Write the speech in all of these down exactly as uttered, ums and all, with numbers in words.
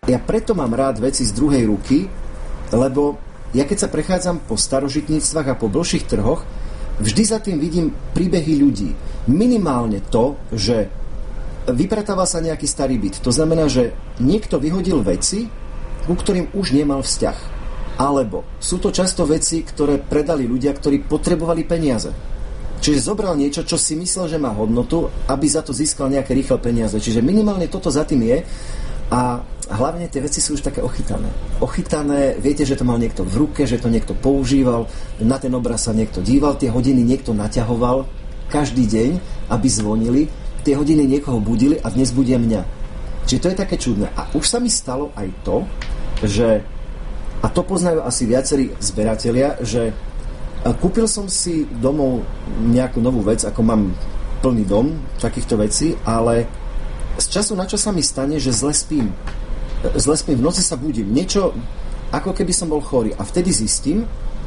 Ja preto mám rád veci z druhej ruky, lebo ja keď sa prechádzam po starožitníctvách a po dlhších trhoch, vždy za tým vidím príbehy ľudí. Minimálne to, že vypratával sa nejaký starý byt. To znamená, že niekto vyhodil veci, ku ktorým už nemal vzťah. Alebo sú to často veci, ktoré predali ľudia, ktorí potrebovali peniaze. Čiže zobral niečo, čo si myslel, že má hodnotu, aby za to získal nejaké rýchle peniaze. Čiže minimálne toto za tým je. A hlavne tie veci sú už také ochytané. Ochytané, viete, že to mal niekto v ruke, že to niekto používal, na ten obraz sa niekto díval, tie hodiny niekto naťahoval každý deň, aby zvonili, tie hodiny niekoho budili a dnes budia mňa. Čiže to je také čudné. A už sa mi stalo aj to, že, a to poznajú asi viacerí zberatelia, že kúpil som si domov nejakú novú vec, ako mám plný dom takýchto vecí, ale z času na čo sa mi stane, že zle spím. Zle spím, v noci sa budím. Niečo, ako keby som bol chorý. A vtedy zistím,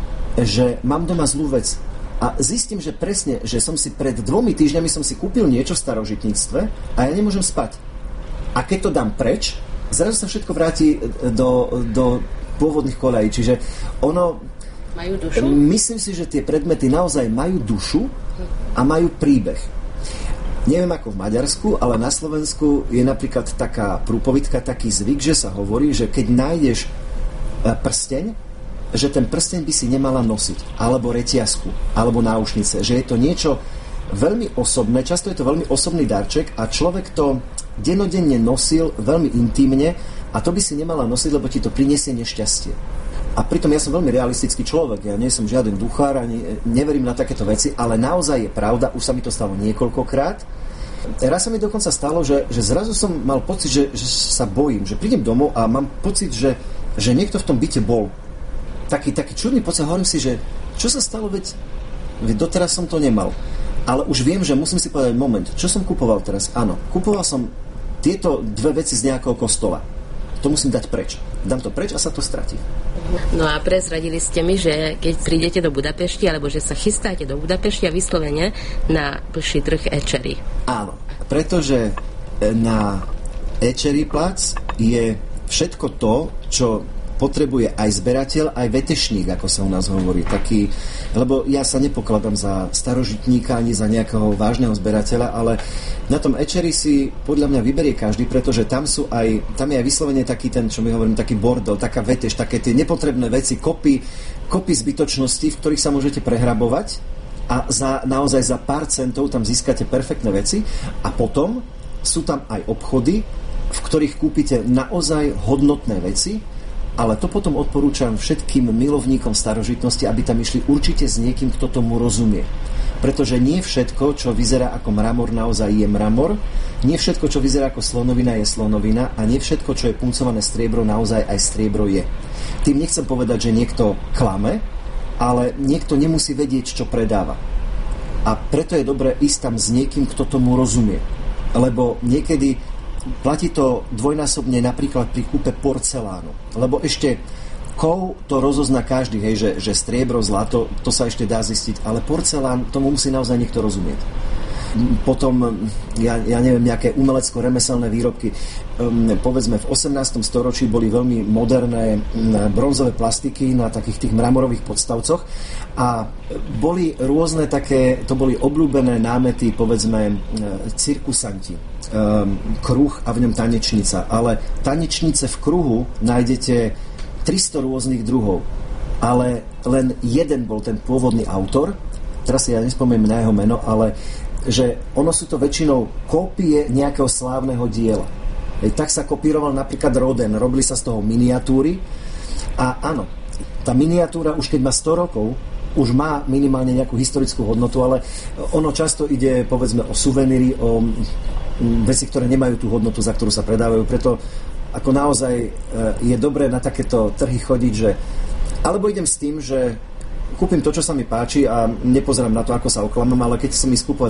že mám doma zlú vec. A zistím, že presne, že som si pred dvomi týždňami som si kúpil niečo v starožitníctve a ja nemôžem spať. A keď to dám preč, zrazu sa všetko vráti do, do pôvodných koľají. Čiže ono... Majú dušu? Myslím si, že tie predmety naozaj majú dušu a majú príbeh. Neviem ako v Maďarsku, ale na Slovensku je napríklad taká prúpovidka, taký zvyk, že sa hovorí, že keď nájdeš prsteň, že ten prsteň by si nemala nosiť, alebo reťazku, alebo náušnice, že je to niečo veľmi osobné, často je to veľmi osobný darček a človek to dennodenne nosil veľmi intímne a to by si nemala nosiť, lebo ti to prinesie nešťastie. A pritom ja som veľmi realistický človek, ja nie som žiaden duchár, ani neverím na takéto veci, ale naozaj je pravda, už sa mi to stalo niekoľkokrát. Raz sa mi dokonca stalo, že, že zrazu som mal pocit, že, že sa bojím, že prídem domov a mám pocit, že, že niekto v tom byte bol. Taký, taký čudný pocit, hovorím si, že čo sa stalo, veď, veď doteraz som to nemal. Ale už viem, že musím si povedať, moment, čo som kupoval teraz? Áno, kupoval som tieto dve veci z nejakého kostola. To musím dať preč. Dám to preč a sa to stratí. No a prezradili ste mi, že keď prídete do Budapešti, alebo že sa chystáte do Budapešti a vyslovene na plší trh Ecseri. Áno, pretože na Ecseri plac je všetko to, čo potrebuje aj zberateľ, aj vetešník, ako sa u nás hovorí. Taký, lebo ja sa nepokladám za starožitníka ani za nejakého vážneho zberateľa, ale na tom Ecseri si podľa mňa vyberie každý, pretože tam sú aj, tam je aj vyslovene taký ten, čo my hovorím, taký bordel, taká veteš, také tie nepotrebné veci, kopy, kopy zbytočností, v ktorých sa môžete prehrabovať a za, naozaj za pár centov tam získate perfektné veci a potom sú tam aj obchody, v ktorých kúpite naozaj hodnotné veci. Ale to potom odporúčam všetkým milovníkom starožitnosti, aby tam išli určite s niekým, kto tomu rozumie. Pretože nie všetko, čo vyzerá ako mramor, naozaj je mramor. Nie všetko, čo vyzerá ako slonovina, je slonovina. A nie všetko, čo je puncované striebro, naozaj aj striebro je. Tým nechcem povedať, že niekto klame, ale niekto nemusí vedieť, čo predáva. A preto je dobré ísť tam s niekým, kto tomu rozumie. Lebo niekedy platí to dvojnásobne napríklad pri kúpe porcelánu. Lebo ešte kov to rozozná každý, hej, že, že striebro, zlato, to sa ešte dá zistiť, ale porcelán, tomu musí naozaj niekto rozumieť. Potom, ja, ja neviem, nejaké umelecko-remeselné výrobky. Um, povedzme, v osemnástom storočí boli veľmi moderné bronzové plastiky na takých tých mramorových podstavcoch a boli rôzne také, to boli obľúbené námety, povedzme, cirkusanti. Um, kruh a v ňom tanečnica. Ale tanečnice v kruhu nájdete tristo rôznych druhov. Ale len jeden bol ten pôvodný autor. Teraz si ja nespomínam na jeho meno, ale že ono sú to väčšinou kópie nejakého slávneho diela. Ej, tak sa kopíroval napríklad Rodin. Robili sa z toho miniatúry. A áno, tá miniatúra už keď má sto rokov, už má minimálne nejakú historickú hodnotu, ale ono často ide, povedzme, o suveníry, o veci, ktoré nemajú tú hodnotu, za ktorú sa predávajú. Preto ako naozaj je dobré na takéto trhy chodiť, že alebo idem s tým, že kúpim to, čo sa mi páči a nepozerám na to, ako sa oklamám, ale keď som mi skúpovať